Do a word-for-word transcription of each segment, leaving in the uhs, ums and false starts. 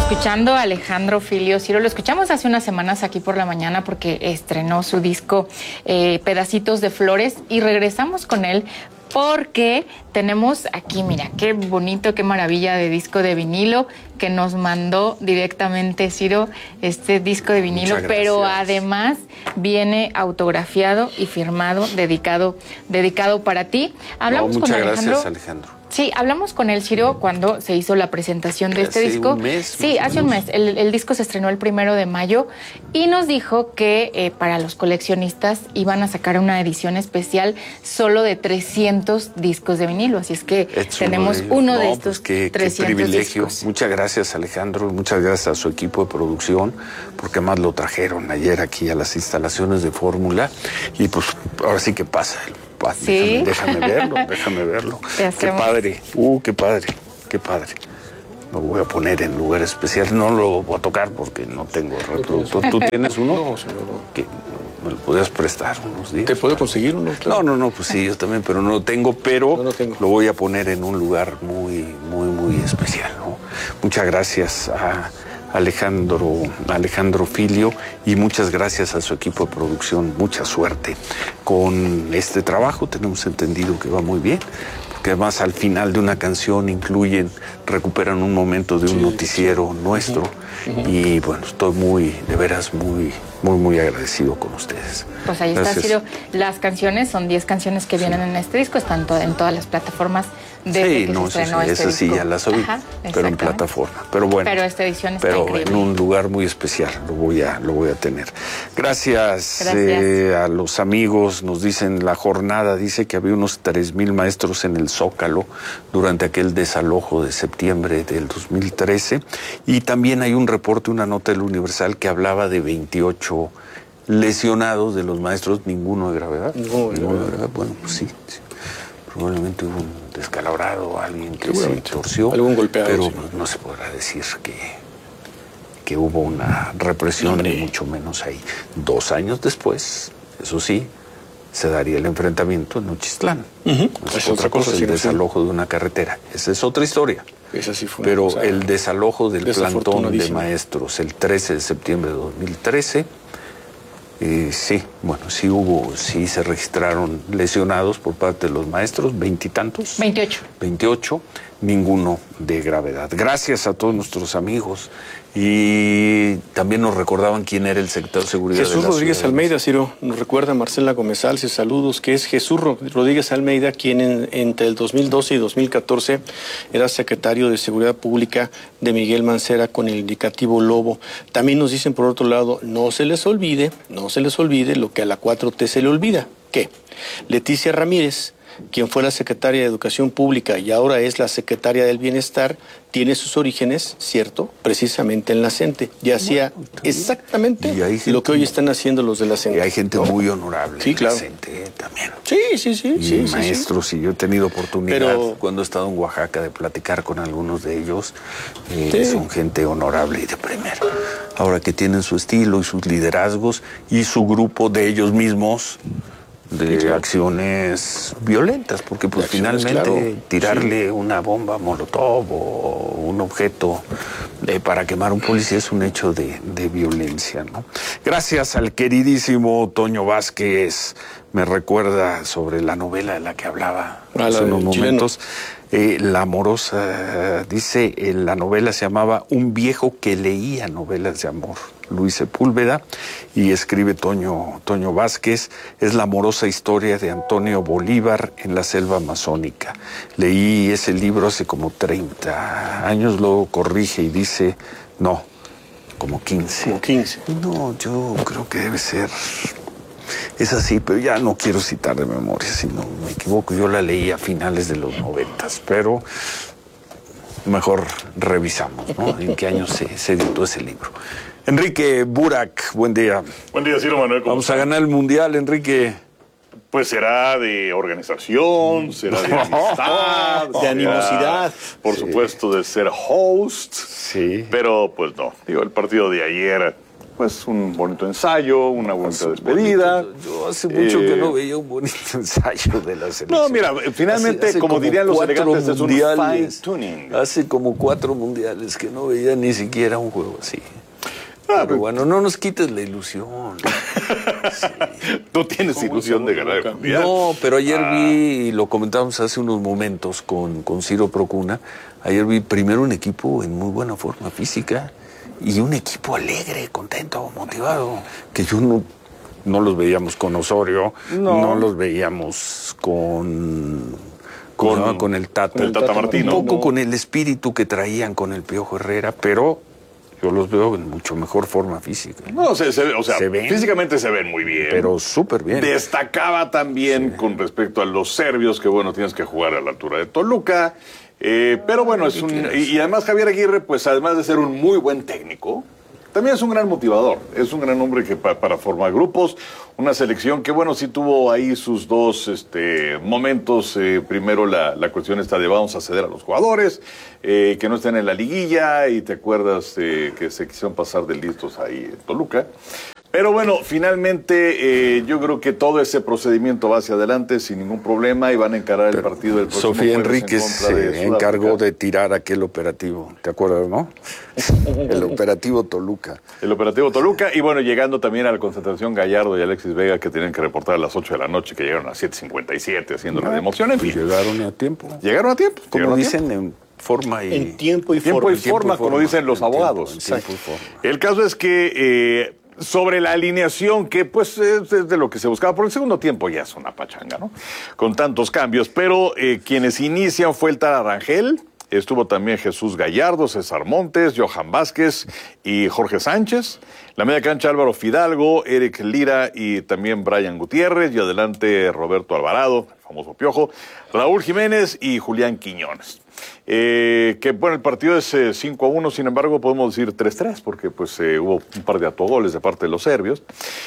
Escuchando a Alejandro Filio, Ciro, lo escuchamos hace unas semanas aquí por la mañana porque estrenó su disco eh, Pedacitos de Flores y regresamos con él porque tenemos aquí, mira, qué bonito, qué maravilla de disco de vinilo que nos mandó directamente Ciro, este disco de vinilo, pero además viene autografiado y firmado, dedicado, dedicado para ti. Hablamos no, muchas con Alejandro. Gracias, Alejandro. Sí, hablamos con él, Ciro, cuando se hizo la presentación de este hace disco. Un mes, sí, hace un mes. El, el disco se estrenó el primero de mayo y nos dijo que eh, para los coleccionistas iban a sacar una edición especial solo de trescientos discos de vinilo. Así es que es tenemos uno de, uno de no, estos pues qué, trescientos qué privilegio. discos. Muchas gracias, Alejandro, y muchas gracias a su equipo de producción, porque además lo trajeron ayer aquí a las instalaciones de Fórmula y pues ahora sí que pasa. ¿Sí? Déjame, déjame verlo, déjame verlo. Qué padre, uh, qué padre, qué padre. Lo voy a poner en lugar especial, no lo voy a tocar porque no tengo reproductor. ¿Tú tienes uno? No, señor. ¿Qué? ¿Me lo podías prestar unos días? ¿Te puedo conseguir uno? Claro. No, no, no, pues sí, yo también, pero no lo tengo, pero no lo, tengo. lo voy a poner en un lugar muy, muy, muy especial, ¿no? Muchas gracias a Alejandro, Alejandro Filio, y muchas gracias a su equipo de producción. Mucha suerte con este trabajo. Tenemos entendido que va muy bien, porque además al final de una canción incluyen, recuperan un momento de un sí, noticiero sí. nuestro. Uh-huh. Uh-huh. Y bueno, estoy muy, de veras, muy, muy, muy agradecido con ustedes. Pues ahí gracias. Está, Ciro. Las canciones son diez canciones que vienen sí. en este disco, están to- en todas las plataformas. Desde sí, que no, se estrenó sí, este esas sí disco. ya las oí, Ajá, pero en plataforma. Pero bueno, pero esta edición está pero increíble. en un lugar muy especial lo voy a, lo voy a tener. Gracias, Gracias. Eh, a los amigos. Nos dicen la jornada, dice que había unos tres mil maestros en el Zócalo durante aquel desalojo de septiembre del dos mil trece. Y también hay un reporte, una nota del Universal que hablaba de veintiocho lesionados de los maestros, ninguno de gravedad. No, ninguno de gravedad. Bueno, pues sí, sí. Probablemente hubo un descalabrado, alguien que se torció, algún golpeado, pero sí. no, no se podrá decir que, que hubo una represión, ni mucho menos ahí. Dos años después, eso sí, se daría el enfrentamiento en Nochistlán. Uh-huh. Es, es otra cosa, cosa el desalojo sí. de una carretera. Esa es otra historia. Esa sí fue pero cosa, el desalojo del plantón de maestros el trece de septiembre de dos mil trece... Eh, sí, bueno, sí hubo, sí se registraron lesionados por parte de los maestros, veintitantos. Veintiocho. Veintiocho, ninguno de gravedad. Gracias a todos nuestros amigos. Y también nos recordaban quién era el secretario de Seguridad Jesús de la Rodríguez ciudad. Almeida, Ciro, nos recuerda Marcela Gómez Alce, saludos, que es Jesús Rodríguez Almeida, quien en, entre el dos mil doce y dos mil catorce era secretario de Seguridad Pública de Miguel Mancera con el indicativo Lobo. También nos dicen por otro lado, no se les olvide, no se les olvide lo que a la cuatro T se le olvida. ¿Qué? Leticia Ramírez, quien fue la secretaria de Educación Pública y ahora es la secretaria del Bienestar, tiene sus orígenes, ¿cierto?, precisamente en la CENTE. Y hacía bueno, exactamente gente, lo que hoy están haciendo los de la CENTE. Y hay gente ¿no? muy honorable sí, en claro. la CENTE también. Sí, sí, sí. Y sí maestros, sí, sí. y yo he tenido oportunidad, Pero, cuando he estado en Oaxaca, de platicar con algunos de ellos. Eh, sí. Son gente honorable y de primera. Ahora que tienen su estilo y sus liderazgos y su grupo de ellos mismos, de sí, acciones violentas, porque pues finalmente claro, tirarle sí. una bomba molotov o un objeto de, para quemar a un policía es un hecho de, de violencia, ¿no? Gracias al queridísimo Toño Vázquez, me recuerda sobre la novela de la que hablaba ah, hace unos momentos. Eh, la amorosa, dice, eh, la novela se llamaba Un viejo que leía novelas de amor, Luis Sepúlveda, y escribe Toño, Toño Vázquez, es la amorosa historia de Antonio Bolívar en la selva amazónica. Leí ese libro hace como treinta años, luego corrige y dice, no, como quince. Como quince. No, yo creo que debe ser... Es así, pero ya no quiero citar de memoria, si no me equivoco. Yo la leí a finales de los noventas, pero mejor revisamos, ¿no? ¿En qué año se, se editó ese libro? Enrique Burak, buen día. Buen día, Ciro Manuel. Vamos a ganar el Mundial, Enrique. Pues será de organización, será de amistad, de animosidad. Por sí. supuesto, de ser host. Sí. Pero, pues no. Digo, el partido de ayer pues un bonito ensayo, una bonita despedida. Bonito. Yo hace mucho Eh, que no veía un bonito ensayo de la selección. No, mira, finalmente, Hace- hace como dirían los cuatro elegantes, es un fine mundiales. tuning. Hace como cuatro mundiales que no veía ni siquiera un juego así. Ah, Pero pues- bueno, no nos quites la ilusión. Tú tienes ilusión de ganar el mundial. No, pero ayer Ah. vi, y lo comentábamos hace unos momentos con, con Ciro Procuna, ayer vi primero un equipo en muy buena forma física y un equipo alegre, contento, motivado, que yo no, no los veíamos con Osorio, no, No. los veíamos con... Con- ¿cómo se llama? Con el Tata. con el Tata Martino. Un poco No. con el espíritu que traían con el Piojo Herrera, pero yo los veo en mucho mejor forma física. No, se, se- o sea, Se ven. físicamente se ven muy bien. Pero súper bien. Destacaba también con respecto a los serbios, que bueno, tienes que jugar a la altura de Toluca. Eh, pero bueno, es un. Y, y además Javier Aguirre, pues además de ser un muy buen técnico, también es un gran motivador. Es un gran hombre que pa- para formar grupos. Una selección que, bueno, sí tuvo ahí sus dos este, momentos. Eh, primero la, la cuestión está de vamos a ceder a los jugadores, eh, que no estén en la liguilla, y te acuerdas eh, que se quisieron pasar de listos ahí en Toluca. Pero bueno, finalmente eh, yo creo que todo ese procedimiento va hacia adelante sin ningún problema y van a encarar el partido del próximo Sofía jueves en Enríquez contra se de Sudáfrica. encargó de tirar aquel operativo, ¿te acuerdas, no? El operativo Toluca. El operativo Toluca, y bueno, llegando también a la concentración Gallardo y Alexis Vega, que tenían que reportar a las ocho de la noche, que llegaron a las siete cincuenta y siete haciendo la emoción, en Pues fin. llegaron a tiempo. Llegaron a tiempo. Como llegaron a dicen, tiempo. en forma y... En tiempo y Tiempo forma. y forma, como dicen los En tiempo, abogados. en tiempo y forma. El caso es que eh, sobre la alineación, que pues es, es de lo que se buscaba, por el segundo tiempo ya es una pachanga, ¿no? Con tantos cambios, pero eh, quienes inician fue el Tata Rangel, estuvo también Jesús Gallardo, César Montes, Johan Vázquez y Jorge Sánchez. La media cancha Álvaro Fidalgo, Eric Lira y también Brian Gutiérrez, y adelante Roberto Alvarado, el famoso Piojo, Raúl Jiménez y Julián Quiñones. Eh, que bueno, el partido es eh, cinco a uno, sin embargo podemos decir tres tres porque pues eh, hubo un par de autogoles de parte de los serbios.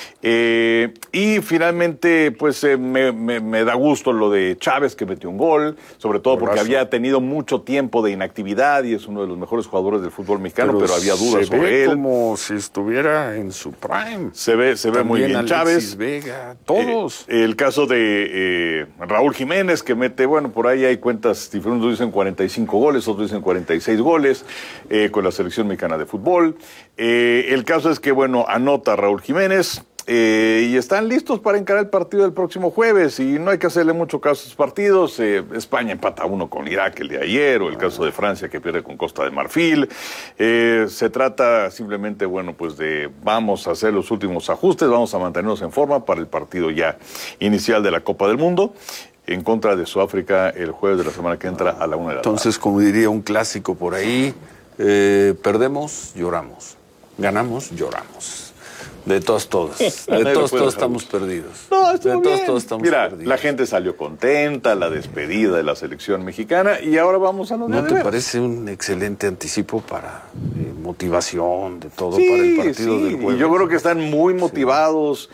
Eh, y finalmente pues eh, me, me, me da gusto lo de Chávez, que metió un gol, sobre todo porque Golazo. había tenido mucho tiempo de inactividad y es uno de los mejores jugadores del fútbol mexicano, pero, había dudas se ve sobre él. como si estuviera en su prime. Se ve, se ve muy También bien Alexis Chávez. Vega, todos. Eh, el caso de eh, Raúl Jiménez, que mete, bueno, por ahí hay cuentas diferentes, unos dicen cuarenta y cinco goles, otros dicen cuarenta y seis goles eh, con la selección mexicana de fútbol. Eh, el caso es que, bueno, anota Raúl Jiménez. Eh, y están listos para encarar el partido del próximo jueves, y no hay que hacerle mucho caso a esos partidos. Eh, España empata uno con Irak el de ayer, o el caso de Francia que pierde con Costa de Marfil. Eh, se trata simplemente, bueno, pues de vamos a hacer los últimos ajustes, vamos a mantenernos en forma para el partido ya inicial de la Copa del Mundo en contra de Sudáfrica el jueves de la semana que entra a la una de la tarde. Entonces, como diría un clásico por ahí, eh, perdemos, lloramos. Ganamos, lloramos. De todos, todos. De Nadie lo todos, puede todos dejar. estamos perdidos. No, de estuvo todos, bien. todos estamos Mira, perdidos. la gente salió contenta, la despedida de la selección mexicana, y ahora vamos a los ¿No de te veras. parece un excelente anticipo para eh, motivación de todo Sí, para el partido sí, del jueves? y yo creo que están muy motivados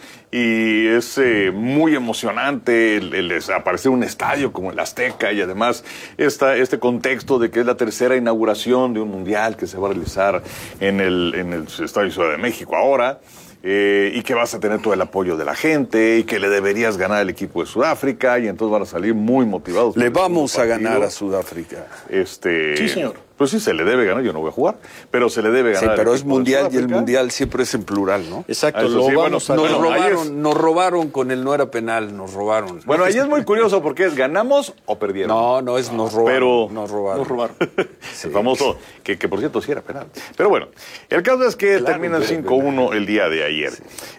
y es eh, muy emocionante el, el es- aparecer un estadio como el Azteca, y además esta, este contexto de que es la tercera inauguración de un mundial que se va a realizar en el, en el Estadio Ciudad de México ahora. Eh, y que vas a tener todo el apoyo de la gente y que le deberías ganar al equipo de Sudáfrica, y entonces van a salir muy motivados. Le para el vamos a segundo ganar partido. a Sudáfrica. Este, Sí, señor. Pues sí, se le debe ganar, yo no voy a jugar, pero se le debe Sí, ganar. al pero es equipo de mundial y el Sudáfrica. mundial siempre es en plural, ¿no? Exacto, Ah, eso lo sí, vamos bueno, a Nos bueno, ahí robaron, es- nos robaron con el no era penal, nos robaron. Bueno, ahí es muy curioso porque es ganamos o perdieron. No, no es nos robaron. Pero- nos robaron. Nos robaron. Sí. El famoso, que, que por cierto sí era penal. Pero bueno, el caso es que Claro, termina pero- cinco uno el día de ayer.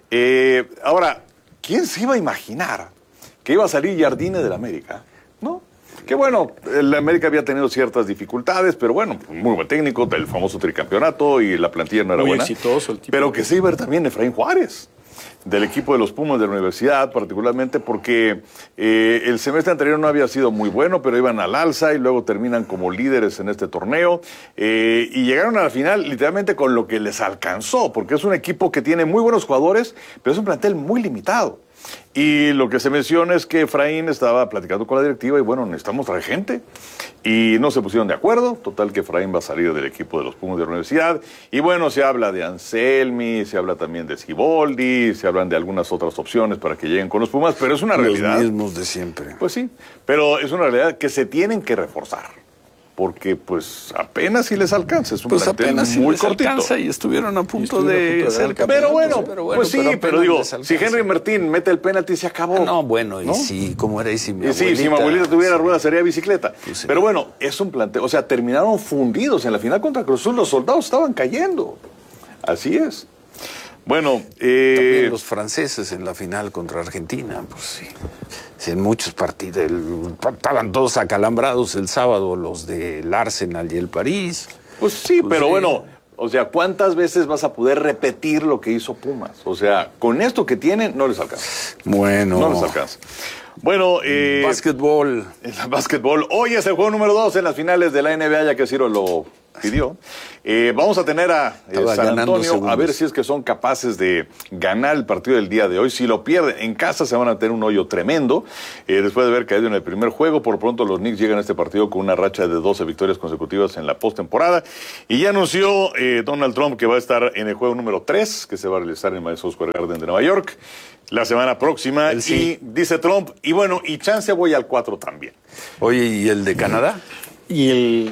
Eh, ahora, ¿quién se iba a imaginar que iba a salir Jardine del América? ¿No? Que bueno, el América había tenido ciertas dificultades, pero bueno, muy buen técnico, el famoso tricampeonato, y la plantilla no era Muy buena. exitoso el tipo. Pero que se iba a ver también Efraín Juárez, del equipo de los Pumas de la universidad, particularmente porque eh, el semestre anterior no había sido muy bueno, pero iban al alza y luego terminan como líderes en este torneo, eh, y llegaron a la final literalmente con lo que les alcanzó, porque es un equipo que tiene muy buenos jugadores, pero es un plantel muy limitado. Y lo que se menciona es que Efraín estaba platicando con la directiva y bueno, necesitamos traer gente. Y no se pusieron de acuerdo. Total que Efraín va a salir del equipo de los Pumas de la universidad. Y bueno, se habla de Anselmi, se habla también de Siboldi, se hablan de algunas otras opciones para que lleguen con los Pumas, pero es una realidad. Los mismos de siempre. Pues sí, pero es una realidad que se tienen que reforzar. Porque pues apenas si les alcanza, es un pues plantel apenas si muy les cortito. alcanza y estuvieron a punto estuvieron de, a punto de ser dar campeones. Pero bueno, pero bueno, pues sí, pero pero, apenas digo, les si alcanza. Henry Martín mete el penalti se acabó. Ah, no, bueno, y ¿no? si, como era, y si mi Y sí, abuelita, si mi abuelita tuviera ruedas sería bicicleta. Pues sí. Pero bueno, es un planteo, o sea, terminaron fundidos en la final contra Cruz Azul, los soldados estaban cayendo. Así es. Bueno, eh, también los franceses en la final contra Argentina, pues sí. Sí, en muchos partidos, el- estaban todos acalambrados el sábado, los del Arsenal y el París. pues sí, Pues pero sí. bueno, o sea, ¿cuántas veces vas a poder repetir lo que hizo Pumas? O sea, con esto que tienen, no les alcanza. Bueno, No les alcanza. Bueno, eh, básquetbol. en el básquetbol, hoy es el juego número dos en las finales de la N B A, ya que Ciro lo pidió. Eh, vamos a tener a eh, Estaba San ganando Antonio, a segundos. ver si es que son capaces de ganar el partido del día de hoy. Si lo pierden en casa, se van a tener un hoyo tremendo. Eh, después de haber caído en el primer juego, por pronto los Knicks llegan a este partido con una racha de doce victorias consecutivas en la postemporada. Y ya anunció eh, Donald Trump que va a estar en el juego número tres, que se va a realizar en el Madison Square Garden de Nueva York, la semana próxima. Él sí. Y dice Trump, y bueno, y chance voy al cuatro también. Oye, ¿y el de Canadá? ¿Y el,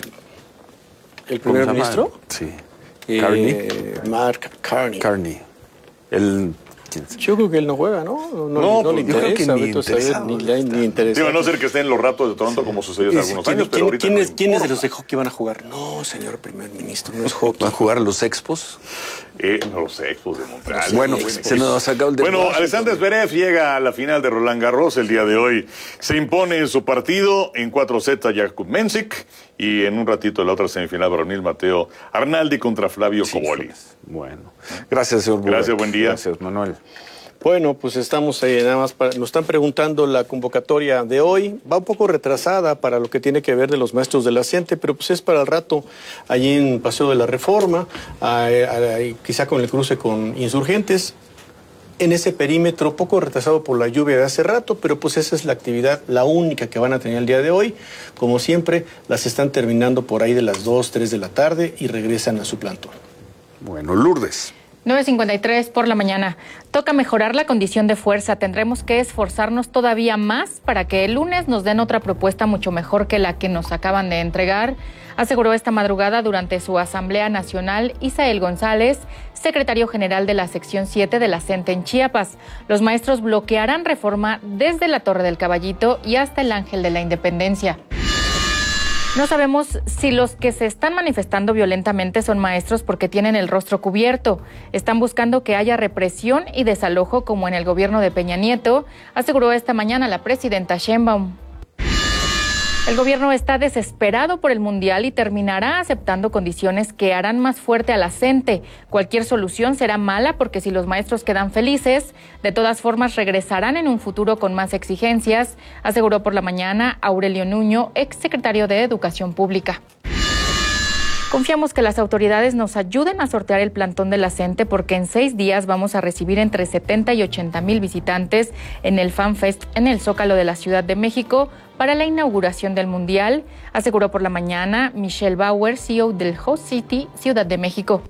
el ¿Cómo primer se llama? ministro? Sí. Eh, Carney. Mark Carney. Carney. El... ¿quién sabe? Yo creo que él no juega, ¿no? No, no, No, no le pues, yo creo interesa. que ni vete a saber, interesado ni, le- está. ni interesa. Digo, a no ser que estén los ratos de Toronto como sucedió hace algunos ¿Quién, años, pero quién- ahorita quiénes, no quiénes de importa. los de hockey van a jugar? No, señor primer ministro, no es hockey. ¿Va a jugar los Expos? Eh, no lo sé, Expos de Montreal. Bueno, Buen se equipo. nos acabó el de Bueno, Washington. Alexander Zverev llega a la final de Roland Garros el día de hoy. Se impone en su partido en cuatro sets a Jakub Mensik y en un ratito la otra semifinal varonil Mateo Arnaldi contra Flavio Coboli. Bueno, gracias, señor Burek. Gracias, buen día. Gracias, Manuel. Bueno, pues estamos ahí nada más, para, nos están preguntando la convocatoria de hoy, va un poco retrasada para lo que tiene que ver de los maestros de la CENTE, pero pues es para el rato, allí en Paseo de la Reforma, ahí, ahí, quizá con el cruce con Insurgentes, en ese perímetro, poco retrasado por la lluvia de hace rato, pero pues esa es la actividad, la única que van a tener el día de hoy. Como siempre, las están terminando por ahí de las dos, tres de la tarde y regresan a su plantón. Bueno, Lourdes. nueve cincuenta y tres por la mañana. Toca mejorar la condición de fuerza. Tendremos que esforzarnos todavía más para que el lunes nos den otra propuesta mucho mejor que la que nos acaban de entregar, aseguró esta madrugada durante su Asamblea Nacional Isael González, secretario general de la sección siete de la CENTE en Chiapas. Los maestros bloquearán reforma desde la Torre del Caballito y hasta el Ángel de la Independencia. No sabemos si los que se están manifestando violentamente son maestros porque tienen el rostro cubierto. Están buscando que haya represión y desalojo como en el gobierno de Peña Nieto, aseguró esta mañana la presidenta Sheinbaum. El gobierno está desesperado por el Mundial y terminará aceptando condiciones que harán más fuerte a la CENTE. Cualquier solución será mala porque si los maestros quedan felices, de todas formas regresarán en un futuro con más exigencias, aseguró por la mañana Aurelio Nuño, exsecretario de Educación Pública. Confiamos que las autoridades nos ayuden a sortear el plantón de la CENTE porque en seis días vamos a recibir entre setenta y ochenta mil visitantes en el FanFest en el Zócalo de la Ciudad de México para la inauguración del Mundial, aseguró por la mañana Michelle Bauer, C E O del Host City, Ciudad de México.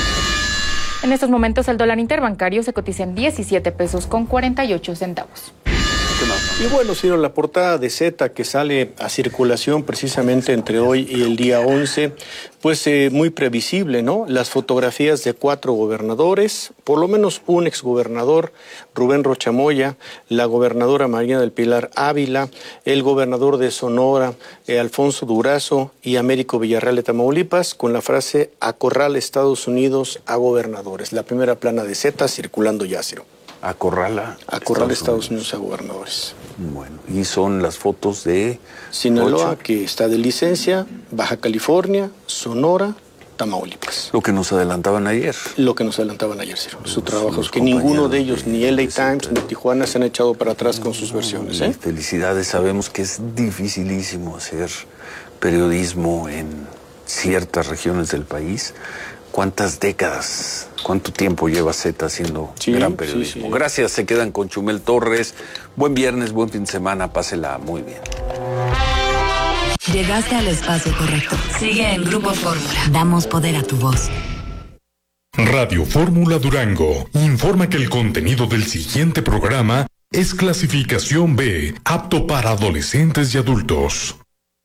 En estos momentos el dólar interbancario se cotiza en diecisiete pesos con cuarenta y ocho centavos. Y bueno, Ciro, la portada de Z que sale a circulación precisamente entre hoy y el día once, pues eh, muy previsible, ¿no? Las fotografías de cuatro gobernadores, por lo menos un exgobernador, Rubén Rocha Moya, la gobernadora María del Pilar Ávila, el gobernador de Sonora, eh, Alfonso Durazo y Américo Villarreal de Tamaulipas, con la frase "acorrala Estados Unidos a gobernadores". La primera plana de Z circulando ya, Ciro. Acorrala. Acorrala Estados Unidos a gobernadores. Bueno, y son las fotos de Sinaloa, ocho. que está de licencia, Baja California, Sonora, Tamaulipas. Lo que nos adelantaban ayer. Lo que nos adelantaban ayer, Ciro. Su Los- trabajo, los que ninguno compañeros de ellos, de- ni L A de Times Z. ni Tijuana, se han echado para atrás con sus versiones. Y ¿eh? felicidades, sabemos que es dificilísimo hacer periodismo en ciertas regiones del país. ¿Cuántas décadas cuánto tiempo lleva Z haciendo Sí, gran periodismo. sí, sí. Gracias, se quedan con Chumel Torres. Buen viernes, buen fin de semana, pásela muy bien. Llegaste al espacio correcto. Sigue en Grupo Fórmula. Damos poder a tu voz. Radio Fórmula Durango informa que el contenido del siguiente programa es clasificación B, apto para adolescentes y adultos.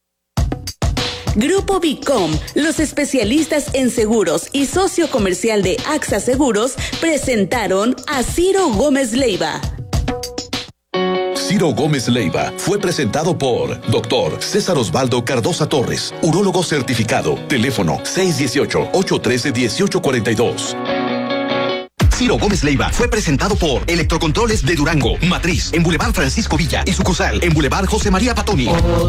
Grupo Bicom, los especialistas en seguros y socio comercial de AXA Seguros, presentaron a Ciro Gómez Leiva. Ciro Gómez Leiva fue presentado por doctor César Osvaldo Cardosa Torres, urólogo certificado, teléfono seis uno ocho, ocho uno tres, uno ocho cuatro dos. Ciro Gómez Leiva fue presentado por Electrocontroles de Durango, matriz en Boulevard Francisco Villa y sucursal en Boulevard José María Patoni.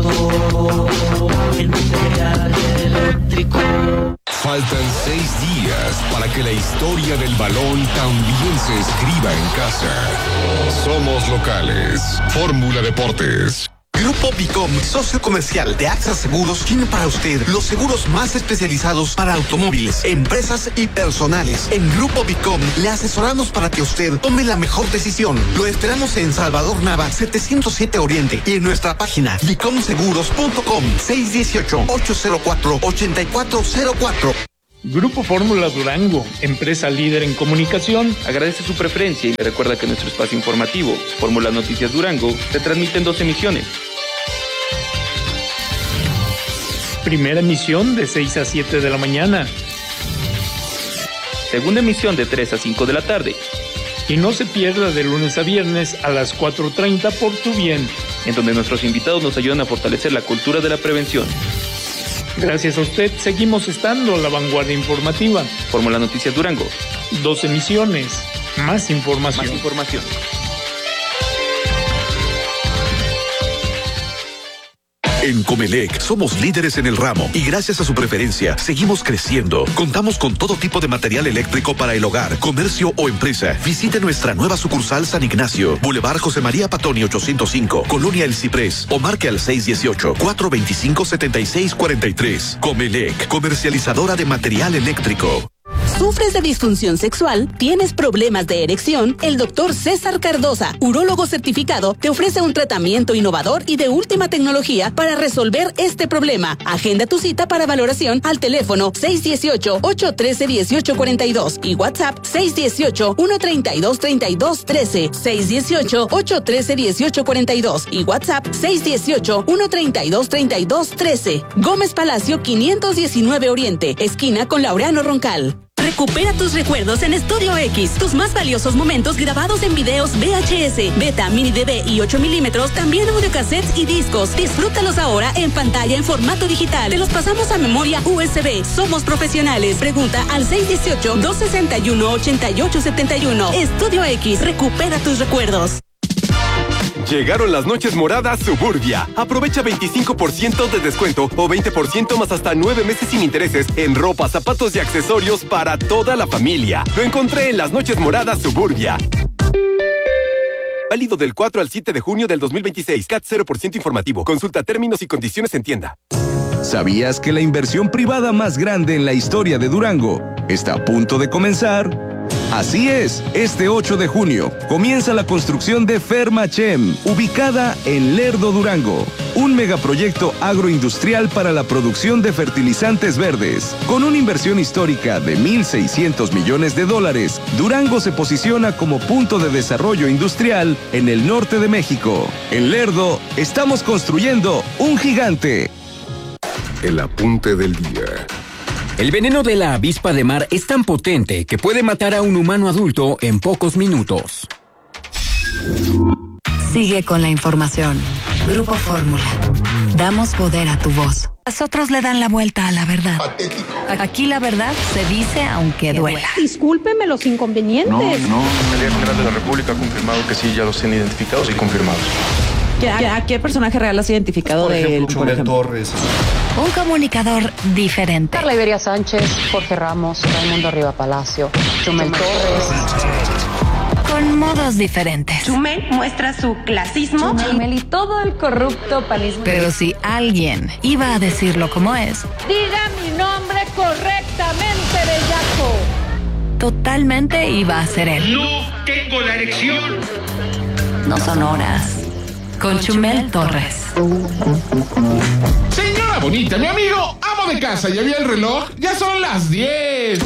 Faltan seis días para que la historia del balón también se escriba en casa. Somos locales. Fórmula Deportes. Grupo Bicom, socio comercial de AXA Seguros, tiene para usted los seguros más especializados para automóviles, empresas y personales. En Grupo Bicom le asesoramos para que usted tome la mejor decisión. Lo esperamos en Salvador Nava, setecientos siete Oriente, y en nuestra página bicom seguros punto com, seis uno ocho, ocho cero cuatro, ocho cuatro cero cuatro. Grupo Fórmula Durango, empresa líder en comunicación, agradece su preferencia y recuerda que nuestro espacio informativo, Fórmula Noticias Durango, se transmite en dos emisiones. Primera emisión de seis a siete de la mañana. Segunda emisión de tres a cinco de la tarde. Y no se pierda de lunes a viernes a las cuatro treinta por Tu Bien, en donde nuestros invitados nos ayudan a fortalecer la cultura de la prevención. Gracias a usted, seguimos estando a la vanguardia informativa. Fórmula Noticias Durango. Dos emisiones, más información. Más información. En Comelec somos líderes en el ramo y gracias a su preferencia seguimos creciendo. Contamos con todo tipo de material eléctrico para el hogar, comercio o empresa. Visite nuestra nueva sucursal San Ignacio, Boulevard José María Patoni ochocientos cinco, Colonia El Ciprés, o marque al seis uno ocho, cuatro dos cinco, siete seis cuatro tres. Comelec, comercializadora de material eléctrico. ¿Sufres de disfunción sexual? ¿Tienes problemas de erección? El doctor César Cardosa, urólogo certificado, te ofrece un tratamiento innovador y de última tecnología para resolver este problema. Agenda tu cita para valoración al teléfono seis uno ocho, ocho uno tres, uno ocho cuatro dos y WhatsApp seis uno ocho, uno tres dos, tres dos uno tres, seis uno ocho, ocho uno tres, uno ocho cuatro dos y WhatsApp seis uno ocho, uno tres dos, tres dos uno tres. Gómez Palacio quinientos diecinueve Oriente, esquina con Laureano Roncal. Recupera tus recuerdos en Estudio X. Tus más valiosos momentos grabados en videos V H S, Beta, Mini D V y ocho milímetros, también audiocassettes y discos. Disfrútalos ahora en pantalla en formato digital. Te los pasamos a memoria U S B. Somos profesionales. Pregunta al seis uno ocho, dos seis uno, ocho ocho siete uno. Estudio X. Recupera tus recuerdos. Llegaron las noches moradas Suburbia. Aprovecha veinticinco por ciento de descuento o veinte por ciento más hasta nueve meses sin intereses en ropa, zapatos y accesorios para toda la familia. Lo encontré en las noches moradas Suburbia. Válido del cuatro al siete de junio del dos mil veintiséis. C A T cero por ciento informativo. Consulta términos y condiciones en tienda. ¿Sabías que la inversión privada más grande en la historia de Durango está a punto de comenzar? Así es, este ocho de junio comienza la construcción de Fermachem, ubicada en Lerdo, Durango. Un megaproyecto agroindustrial para la producción de fertilizantes verdes. Con una inversión histórica de mil seiscientos millones de dólares, Durango se posiciona como punto de desarrollo industrial en el norte de México. En Lerdo, estamos construyendo un gigante. El apunte del día. El veneno de la avispa de mar es tan potente que puede matar a un humano adulto en pocos minutos. Sigue con la información. Grupo Fórmula. Damos poder a tu voz. Los otros le dan la vuelta a la verdad. Patético. Aquí la verdad se dice aunque duela. Discúlpeme los inconvenientes. No, no. La Fiscalía General de la República ha confirmado que sí, ya los tienen identificados y confirmados. ¿A qué personaje real has identificado por ejemplo, de él? Chumel Torres. Un comunicador diferente. Carla Iberia Sánchez, Jorge Ramos, Raimundo Riva Palacio, Chumel Torres. Con modos diferentes. Chumel muestra su clasismo. Chumel y todo el corrupto panismo. Pero si alguien iba a decirlo como es. Diga mi nombre correctamente, bellaco. totalmente iba a ser él. No tengo la erección. No son horas. Con Chumel Torres. Señora bonita, mi amigo, amo de casa, ¿ya vio el reloj? Ya son las diez.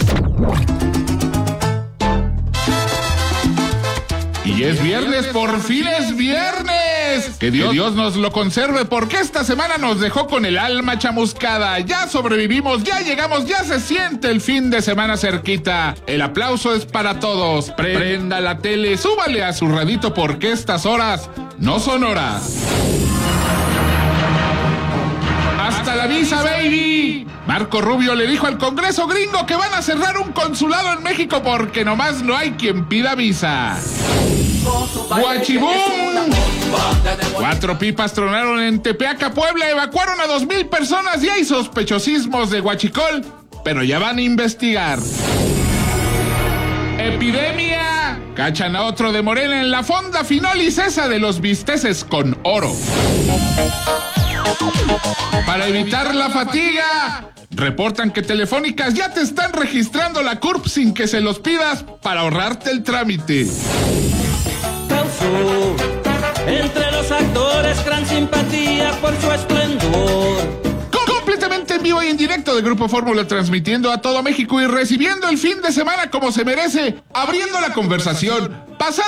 Y es viernes, por fin es viernes. Que Dios, que Dios nos lo conserve, porque esta semana nos dejó con el alma chamuscada. Ya sobrevivimos, ya llegamos, ya se siente el fin de semana cerquita. El aplauso es para todos. Prenda la tele, súbale a su radito, porque estas horas no son horas. ¡Hasta la visa, baby! Marco Rubio le dijo al Congreso gringo que van a cerrar un consulado en México porque nomás no hay quien pida visa. ¡Guachibum! Cuatro pipas tronaron en Tepeaca, Puebla. Evacuaron a dos mil personas y hay sospechosismos de huachicol, pero ya van a investigar. ¡Epidemia! Cachan a otro de Morena en la fonda Finolis, esa de los bisteces con oro. Para evitar la fatiga, reportan que Telefónicas ya te están registrando la C U R P sin que se los pidas para ahorrarte el trámite. Causó entre los actores gran simpatía por su esplendor. Completamente en vivo y en directo de Grupo Fórmula, transmitiendo a todo México y recibiendo el fin de semana como se merece, abriendo la conversación, pasando